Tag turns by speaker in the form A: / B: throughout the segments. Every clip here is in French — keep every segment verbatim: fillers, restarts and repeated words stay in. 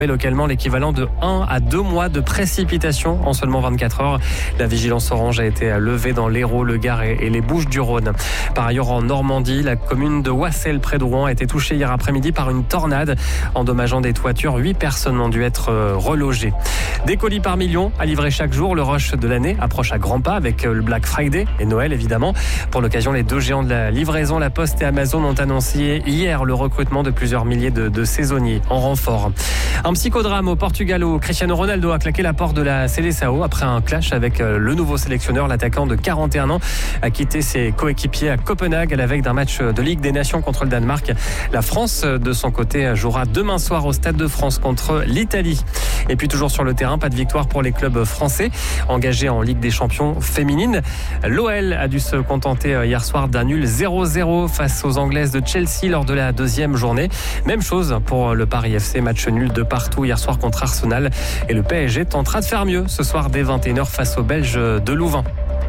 A: Localement, l'équivalent de un à deux mois de précipitations en seulement vingt-quatre heures. La vigilance orange a été levée dans l'Hérault, le Gard et les Bouches-du-Rhône. Par ailleurs, en Normandie, la commune de Wassel, près de Rouen, a été touchée hier après-midi par une tornade, endommageant des toitures. Huit personnes ont dû être relogées. Des colis par millions à livrer chaque jour. Le rush de l'année approche à grands pas avec le Black Friday et Noël, évidemment. Pour l'occasion, les deux géants de la livraison, La Poste et Amazon, ont annoncé hier le recrutement de plusieurs milliers de, de saisonniers en renfort. Un psychodrame au Portugal où Cristiano Ronaldo a claqué la porte de la Seleção après un clash avec le nouveau sélectionneur. L'attaquant de quarante et un ans a quitté ses coéquipiers à Copenhague à la veille d'un match de Ligue des Nations contre le Danemark. La France, de son côté, jouera demain soir au Stade de France contre l'Italie. Et puis toujours sur le terrain, pas de victoire pour les clubs français engagés en Ligue des Champions féminine. L'O L a dû se contenter hier soir d'un nul zéro zéro face aux Anglaises de Chelsea lors de la deuxième journée. Même chose pour le Paris F C, match nul de partout hier soir contre Arsenal. Et le P S G tentera de faire mieux ce soir dès vingt et une heures face aux Belges de Louvain.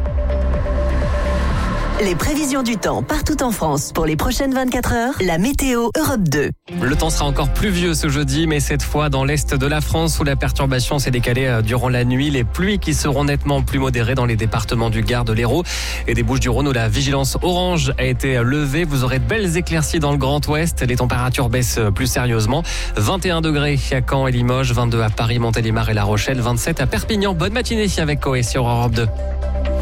B: Les prévisions du temps partout en France pour les prochaines vingt-quatre heures. La météo Europe deux.
A: Le temps sera encore pluvieux ce jeudi, mais cette fois dans l'est de la France où la perturbation s'est décalée durant la nuit. Les pluies qui seront nettement plus modérées dans les départements du Gard, de l'Hérault et des Bouches-du-Rhône où la vigilance orange a été levée. Vous aurez de belles éclaircies dans le Grand Ouest. Les températures baissent plus sérieusement. vingt et un degrés à Caen et Limoges, vingt-deux à Paris, Montélimar et La Rochelle, vingt-sept à Perpignan. Bonne matinée avec Coé sur Europe deux.